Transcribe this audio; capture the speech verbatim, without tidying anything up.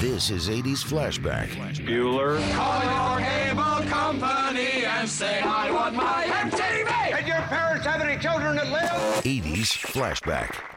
This is eighties Flashback. Bueller. Call your cable company and say I want my M T V! Did your parents have any children that live? eighties Flashback.